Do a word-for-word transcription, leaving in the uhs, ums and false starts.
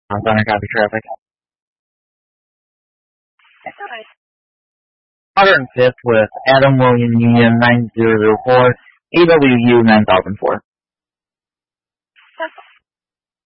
I'm Thunder copy traffic. one hundred fifth with Adam William Union nine zero zero four, A W U nine thousand four.